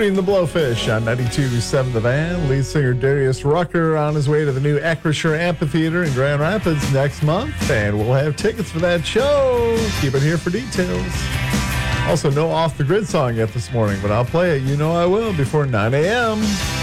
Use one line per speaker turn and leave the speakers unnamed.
Between the Blowfish on 92.7 The Van. Lead singer Darius Rucker on his way to the new Acrisure Amphitheater in Grand Rapids next month, and we'll have tickets for that show. Keep it here for details. Also, no Off the Grid song yet this morning, but I'll play it. You know I will before 9 a.m.